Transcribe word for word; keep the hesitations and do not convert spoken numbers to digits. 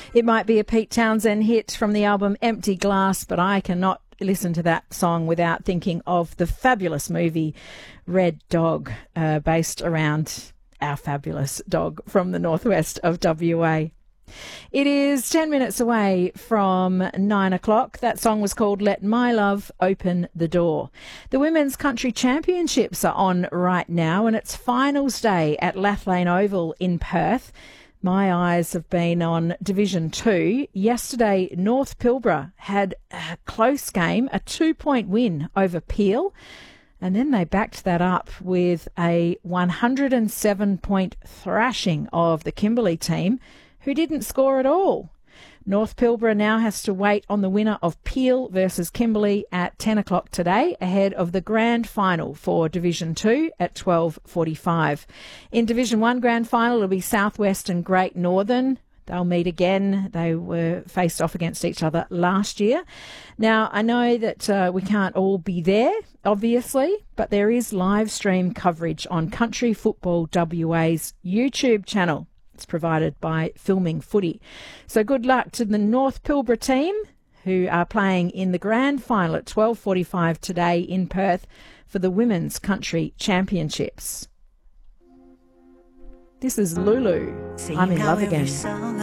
It might be a Pete Townsend hit from the album Empty Glass, but I cannot listen to that song without thinking of the fabulous movie Red Dog, uh, based around our fabulous dog from the northwest of W A. It is ten minutes away from nine o'clock. That song was called Let My Love Open the Door. The Women's Country Championships are on right now, and it's finals day at Lathlane Oval in Perth. My eyes have been on Division two. Yesterday, North Pilbara had a close game, a two-point win over Peel, and then they backed that up with a one hundred seven point thrashing of the Kimberley team, who didn't score at all. North Pilbara now has to wait on the winner of Peel versus Kimberley at ten o'clock today, ahead of the grand final for Division two at twelve forty-five. In Division one grand final, it'll be Southwest and Great Northern. They'll meet again. They were faced off against each other last year. Now, I know that uh, we can't all be there, obviously, but there is live stream coverage on Country Football W A's YouTube channel. It's provided by Filming Footy. So good luck to the North Pilbara team, who are playing in the grand final at twelve forty-five today in Perth for the Women's Country Championships. This is Lulu. I'm in love again.